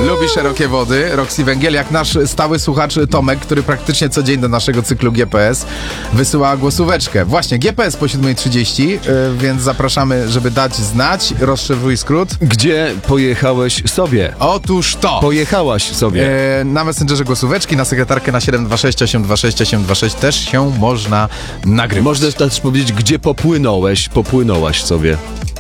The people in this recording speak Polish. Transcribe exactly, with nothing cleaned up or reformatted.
Lubi szerokie wody, Roxy Węgiel, jak nasz stały słuchacz Tomek, który praktycznie co dzień do naszego cyklu G P S wysyła głosóweczkę. Właśnie, G P S po siódma trzydzieści, yy, więc zapraszamy, żeby dać znać. Rozszyfruj skrót. Gdzie pojechałeś sobie? Otóż to. Pojechałaś sobie. Yy, na Messengerze głosóweczki, na sekretarkę na siedem dwa sześć osiem dwa sześć osiem dwa sześć też się można nagrywać. Można też powiedzieć, gdzie popłynąłeś, popłynąłaś sobie.